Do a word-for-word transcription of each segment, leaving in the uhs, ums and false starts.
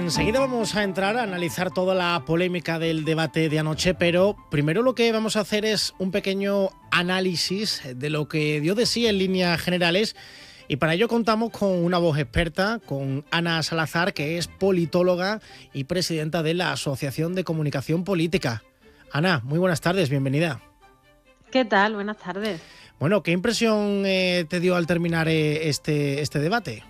Enseguida vamos a entrar a analizar toda la polémica del debate de anoche, pero primero lo que vamos a hacer es un pequeño análisis de lo que dio de sí en líneas generales, y para ello contamos con una voz experta, con Ana Salazar, que es politóloga y presidenta de la Asociación de Comunicación Política. Ana, muy buenas tardes, bienvenida. ¿Qué tal? Buenas tardes. Bueno, ¿qué impresión eh, te dio al terminar eh, este, este debate?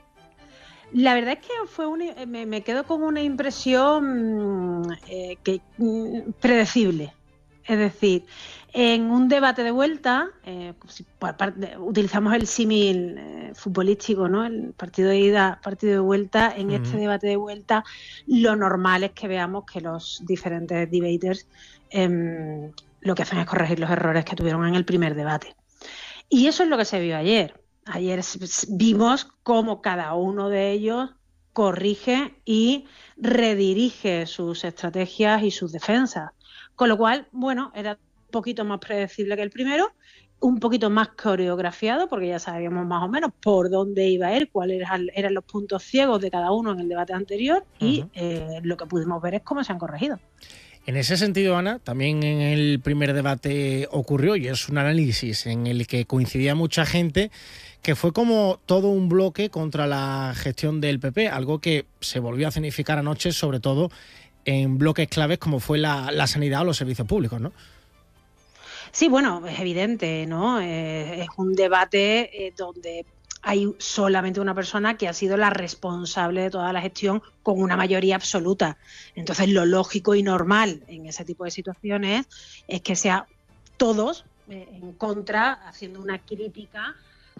La verdad es que fue una, me, me quedo con una impresión eh, que, mm, predecible. Es decir, en un debate de vuelta, eh, si por parte, utilizamos el símil eh, futbolístico, ¿no? El partido de ida, partido de vuelta. En uh-huh. Este debate de vuelta, lo normal es que veamos que los diferentes debaters eh, lo que hacen es corregir los errores que tuvieron en el primer debate. Y eso es lo que se vio ayer. Ayer vimos cómo cada uno de ellos corrige y redirige sus estrategias y sus defensas. Con lo cual, bueno, era un poquito más predecible que el primero, un poquito más coreografiado, porque ya sabíamos más o menos por dónde iba a ir, cuáles eran, eran los puntos ciegos de cada uno en el debate anterior, uh-huh. y eh, lo que pudimos ver es cómo se han corregido. En ese sentido, Ana, también en el primer debate ocurrió, y es un análisis en el que coincidía mucha gente, que fue como todo un bloque contra la gestión del P P, algo que se volvió a escenificar anoche, sobre todo en bloques claves como fue la, la sanidad o los servicios públicos, ¿no? Sí, bueno, es evidente, ¿no? Eh, es un debate eh, donde hay solamente una persona que ha sido la responsable de toda la gestión con una mayoría absoluta. Entonces, lo lógico y normal en ese tipo de situaciones es que sea todos eh, en contra, haciendo una crítica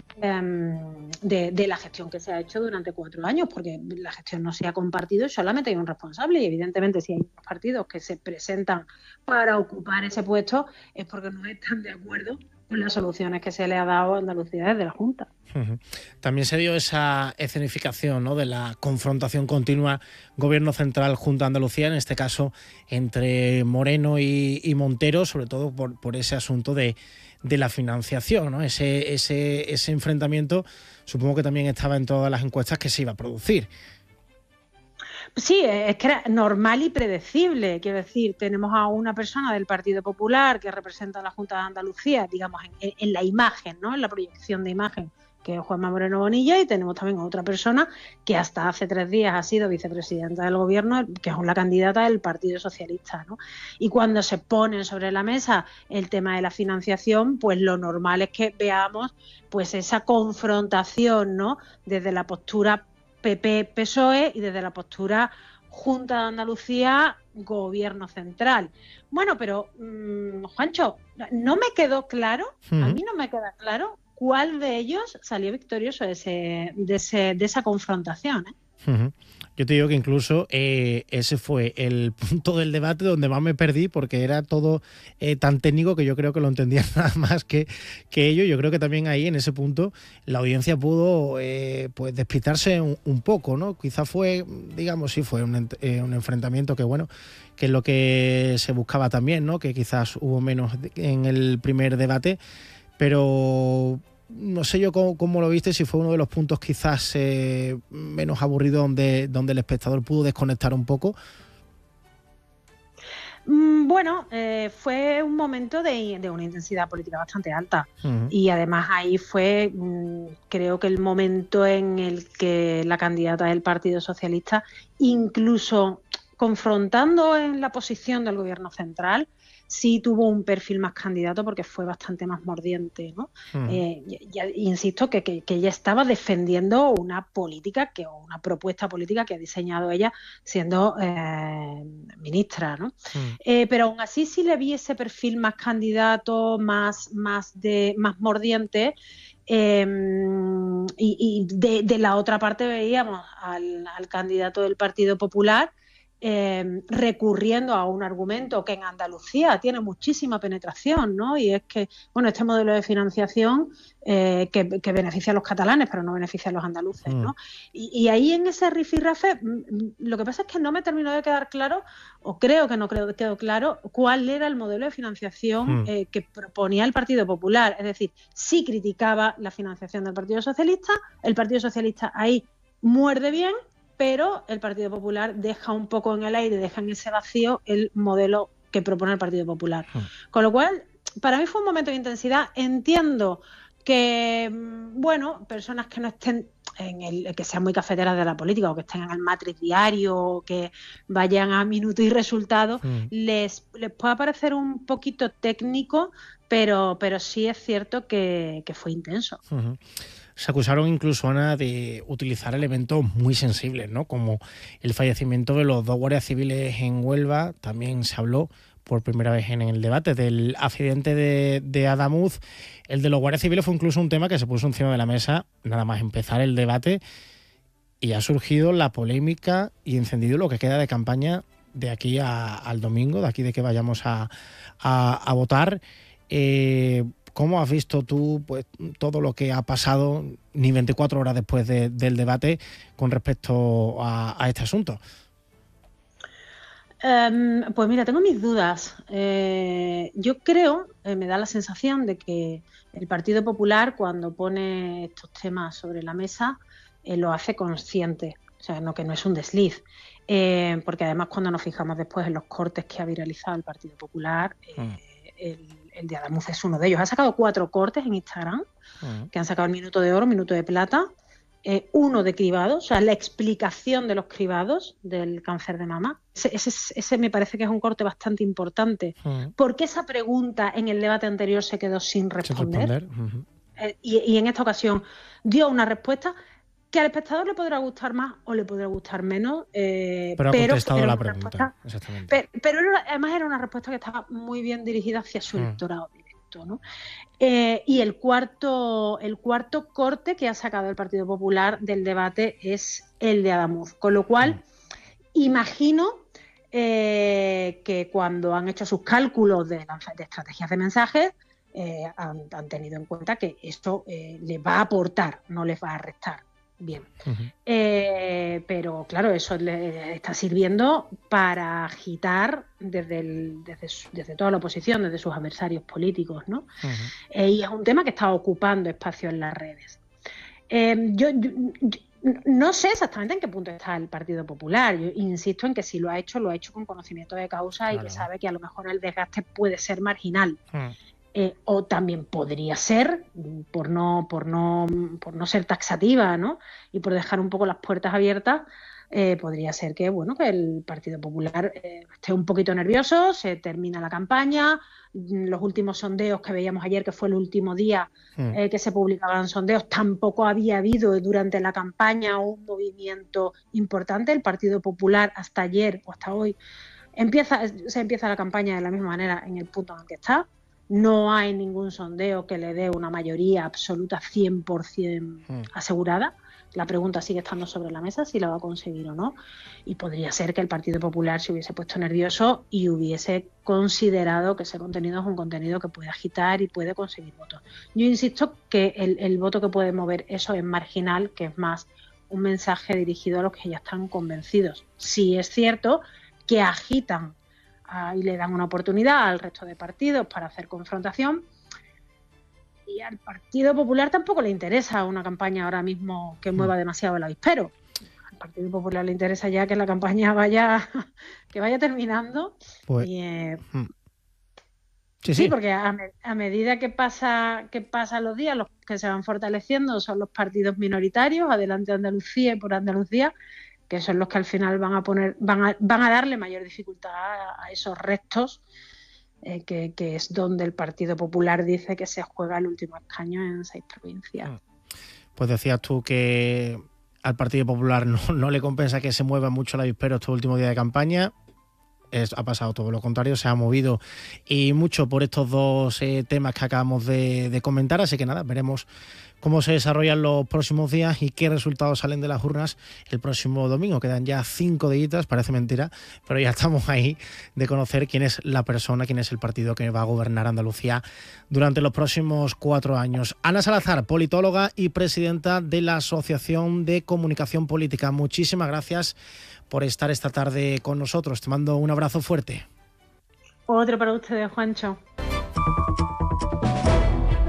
um, de, de la gestión que se ha hecho durante cuatro años, porque la gestión no se ha compartido y solamente hay un responsable, y evidentemente si hay partidos que se presentan para ocupar ese puesto es porque no están de acuerdo con las soluciones que se le ha dado a Andalucía desde la Junta. Uh-huh. También se dio esa escenificación, ¿no?, de la confrontación continua Gobierno Central junto a Andalucía, en este caso entre Moreno y, y Montero, sobre todo por, por ese asunto de, de la financiación, ¿no? Ese, ese, ese enfrentamiento supongo que también estaba en todas las encuestas que se iba a producir. Sí, es que era normal y predecible. Quiero decir, tenemos a una persona del Partido Popular que representa a la Junta de Andalucía, digamos, en, en la imagen, ¿no?, en la proyección de imagen, que es Juanma Moreno Bonilla, y tenemos también a otra persona que hasta hace tres días ha sido vicepresidenta del Gobierno, que es la candidata del Partido Socialista, ¿no? Y cuando se ponen sobre la mesa el tema de la financiación, pues lo normal es que veamos pues esa confrontación, ¿no?, desde la postura P P-P S O E y desde la postura Junta de Andalucía, Gobierno Central. Bueno, pero, mmm, Juancho, no me quedó claro, uh-huh. a mí no me queda claro cuál de ellos salió victorioso de, ese, de, ese, de esa confrontación, ¿eh? Uh-huh. Yo te digo que incluso eh, ese fue el punto del debate donde más me perdí, porque era todo eh, tan técnico que yo creo que lo entendían nada más que, que ellos. Yo creo que también ahí, en ese punto, la audiencia pudo eh, pues despistarse un, un poco, ¿no? Quizás fue, digamos, sí, fue un, eh, un enfrentamiento que, bueno, que es lo que se buscaba también, ¿no? Que quizás hubo menos en el primer debate, pero no sé yo cómo, cómo lo viste, si fue uno de los puntos quizás eh, menos aburrido donde, donde el espectador pudo desconectar un poco. Bueno, eh, fue un momento de, de una intensidad política bastante alta, uh-huh. y además ahí fue, mmm, creo que el momento en el que la candidata del Partido Socialista, incluso confrontando en la posición del Gobierno Central, sí tuvo un perfil más candidato porque fue bastante más mordiente, ¿no? Uh-huh. Eh, ya, insisto que, que, que ella estaba defendiendo una política, que, o una propuesta política que ha diseñado ella siendo eh, ministra, ¿no? Uh-huh. Eh, pero aún así sí le vi ese perfil más candidato, más, más, de, más mordiente. Eh, y y de, de la otra parte veíamos al, al candidato del Partido Popular Eh, recurriendo a un argumento que en Andalucía tiene muchísima penetración, ¿no? Y es que, bueno, este modelo de financiación eh, que, que beneficia a los catalanes, pero no beneficia a los andaluces, ¿no? Y, y ahí en ese rifirrafe, lo que pasa es que no me terminó de quedar claro, o creo que no creo que quedó claro, cuál era el modelo de financiación eh, que proponía el Partido Popular. Es decir, sí criticaba la financiación del Partido Socialista, el Partido Socialista ahí muerde bien, pero el Partido Popular deja un poco en el aire, deja en ese vacío el modelo que propone el Partido Popular. Mm. Con lo cual, para mí fue un momento de intensidad. Entiendo que, bueno, personas que no estén en el, que sean muy cafeteras de la política o que estén en el Matrix diario o que vayan a minuto y resultado, mm. les, les pueda parecer un poquito técnico, pero, pero sí es cierto que, que fue intenso. Uh-huh. Se acusaron incluso, Ana, de utilizar elementos muy sensibles, ¿no? Como el fallecimiento de los dos guardias civiles en Huelva. También se habló por primera vez en el debate del accidente de, de Adamuz. El de los guardias civiles fue incluso un tema que se puso encima de la mesa nada más empezar el debate, y ha surgido la polémica y encendido lo que queda de campaña de aquí a, al domingo, de aquí de que vayamos a, a, a votar. Eh, ¿Cómo has visto tú pues todo lo que ha pasado ni veinticuatro horas después de, del debate con respecto a, a este asunto? Um, pues mira, tengo mis dudas. Eh, yo creo, eh, me da la sensación de que el Partido Popular, cuando pone estos temas sobre la mesa, eh, lo hace consciente, o sea, no, que no es un desliz. Eh, porque además, cuando nos fijamos después en los cortes que ha viralizado el Partido Popular, eh, mm. el, el de Adamuz es uno de ellos. Ha sacado cuatro cortes en Instagram, mm. que han sacado el minuto de oro, minuto de plata, Eh, uno de cribados, o sea, la explicación de los cribados del cáncer de mama. Ese, ese, ese me parece que es un corte bastante importante, uh-huh. porque esa pregunta en el debate anterior se quedó sin responder, sin responder. Uh-huh. eh, y, y en esta ocasión dio una respuesta que al espectador le podrá gustar más o le podrá gustar menos, eh, pero ha pero contestado la pregunta. Exactamente. Pero, pero era, además era una respuesta que estaba muy bien dirigida hacia su uh-huh. electorado directo, ¿no? Eh, y el cuarto, el cuarto corte que ha sacado el Partido Popular del debate es el de Adamuz, con lo cual mm. imagino eh, que cuando han hecho sus cálculos de, de estrategias de mensajes eh, han, han tenido en cuenta que esto eh, les va a aportar, no les va a restar. Bien, uh-huh. eh, pero claro, eso le está sirviendo para agitar desde, el, desde, su, desde toda la oposición, desde sus adversarios políticos, ¿no? Uh-huh. Eh, y es un tema que está ocupando espacio en las redes. Eh, yo, yo, yo no sé exactamente en qué punto está el Partido Popular. Yo insisto en que si lo ha hecho, lo ha hecho con conocimiento de causa, claro. y que sabe que a lo mejor el desgaste puede ser marginal. Uh-huh. Eh, o también podría ser, por no, por no, por no ser taxativa, ¿no? Y por dejar un poco las puertas abiertas, eh, podría ser que, bueno, que el Partido Popular eh, esté un poquito nervioso, se termina la campaña, los últimos sondeos que veíamos ayer, que fue el último día eh, que se publicaban sondeos, tampoco había habido durante la campaña un movimiento importante. El Partido Popular hasta ayer o hasta hoy empieza, se empieza la campaña de la misma manera en el punto en el que está. No hay ningún sondeo que le dé una mayoría absoluta cien por ciento asegurada. La pregunta sigue estando sobre la mesa si la va a conseguir o no. Y podría ser que el Partido Popular se hubiese puesto nervioso y hubiese considerado que ese contenido es un contenido que puede agitar y puede conseguir votos. Yo insisto que el, el voto que puede mover eso es marginal, que es más un mensaje dirigido a los que ya están convencidos. Sí es cierto que agitan y le dan una oportunidad al resto de partidos para hacer confrontación, y al Partido Popular tampoco le interesa una campaña ahora mismo que mueva demasiado el avispero. Al Partido Popular le interesa ya que la campaña vaya que vaya terminando, pues, y, eh, sí, sí. sí, porque a, me, a medida que pasa que pasan los días, los que se van fortaleciendo son los partidos minoritarios, Adelante Andalucía y Por Andalucía, que son los que al final van a poner, van a, van a darle mayor dificultad a, a esos restos, eh, que, que es donde el Partido Popular dice que se juega el último escaño en seis provincias. Pues decías tú que al Partido Popular no, no le compensa que se mueva mucho el avispero estos últimos días de campaña. Es, ha pasado todo lo contrario, se ha movido y mucho por estos dos eh, temas que acabamos de, de comentar, así que nada, veremos cómo se desarrollan los próximos días y qué resultados salen de las urnas el próximo domingo. Quedan ya cinco días, parece mentira, pero ya estamos ahí de conocer quién es la persona, quién es el partido que va a gobernar Andalucía durante los próximos cuatro años. Ana Salazar, politóloga y presidenta de la Asociación de Comunicación Política. Muchísimas gracias por estar esta tarde con nosotros. Te mando un abrazo fuerte. Otro para ustedes, Juancho.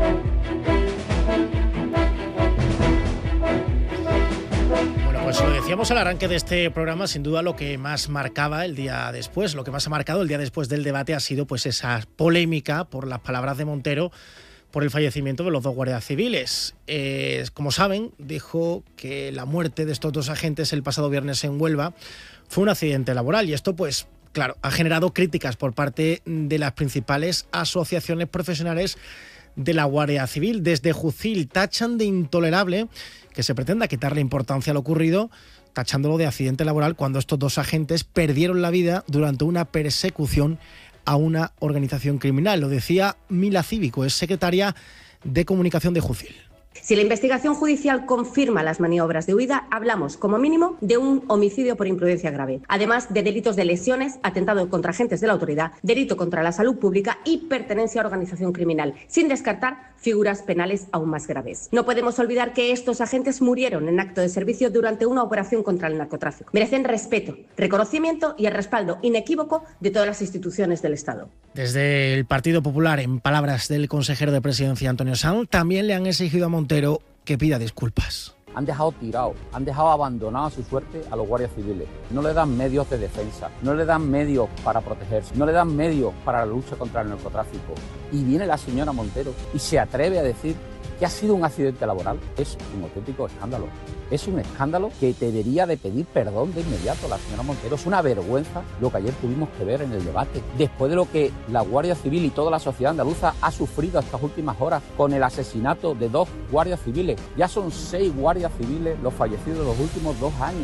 Bueno, pues lo decía Decíamos al arranque de este programa, sin duda lo que más marcaba el día después, lo que más ha marcado el día después del debate ha sido pues esa polémica por las palabras de Montero por el fallecimiento de los dos guardias civiles. Eh, como saben, dijo que la muerte de estos dos agentes el pasado viernes en Huelva fue un accidente laboral y esto pues claro, ha generado críticas por parte de las principales asociaciones profesionales de la Guardia Civil. Desde Jucil tachan de intolerable que se pretenda quitarle importancia a lo ocurrido, tachándolo de accidente laboral cuando estos dos agentes perdieron la vida durante una persecución a una organización criminal. Lo decía Mila Cívico, es secretaria de Comunicación de Jucil. Si la investigación judicial confirma las maniobras de huida, hablamos, como mínimo, de un homicidio por imprudencia grave, además de delitos de lesiones, atentado contra agentes de la autoridad, delito contra la salud pública y pertenencia a organización criminal, sin descartar figuras penales aún más graves. No podemos olvidar que estos agentes murieron en acto de servicio durante una operación contra el narcotráfico. Merecen respeto, reconocimiento y el respaldo inequívoco de todas las instituciones del Estado. Desde el Partido Popular, en palabras del consejero de Presidencia, Antonio Sanz, también le han exigido a Montero que pida disculpas. Han dejado tirado, han dejado abandonado a su suerte a los guardias civiles. No le dan medios de defensa, no le dan medios para protegerse, no le dan medios para la lucha contra el narcotráfico. Y viene la señora Montero y se atreve a decir que ha sido un accidente laboral. Es un auténtico escándalo. Es un escándalo que debería de pedir perdón de inmediato la señora Montero. Es una vergüenza lo que ayer tuvimos que ver en el debate. Después de lo que la Guardia Civil y toda la sociedad andaluza ha sufrido estas últimas horas con el asesinato de dos guardias civiles. Ya son seis guardias civiles los fallecidos en los últimos dos años.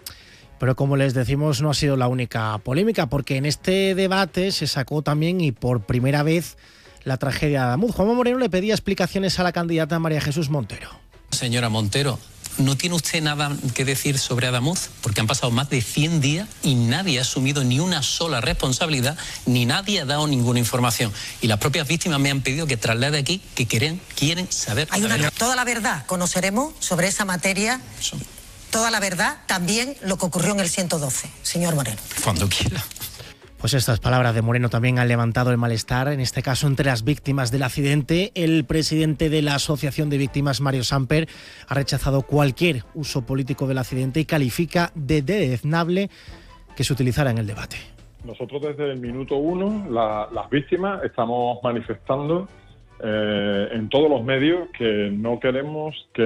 Pero como les decimos, no ha sido la única polémica, porque en este debate se sacó también y por primera vez la tragedia de Adamuz. Juanma Moreno le pedía explicaciones a la candidata María Jesús Montero. Señora Montero, ¿no tiene usted nada que decir sobre Adamuz? Porque han pasado más de cien días y nadie ha asumido ni una sola responsabilidad, ni nadie ha dado ninguna información. Y las propias víctimas me han pedido que traslade aquí que quieren, quieren saber. Hay una, toda la verdad conoceremos sobre esa materia, Eso. toda la verdad, también lo que ocurrió en el ciento doce, señor Moreno. Cuando quiera. Pues estas palabras de Moreno también han levantado el malestar, en este caso entre las víctimas del accidente. El presidente de la Asociación de Víctimas, Mario Samper, ha rechazado cualquier uso político del accidente y califica de deleznable que se utilizara en el debate. Nosotros desde el minuto uno, la, las víctimas, estamos manifestando eh, en todos los medios que no queremos que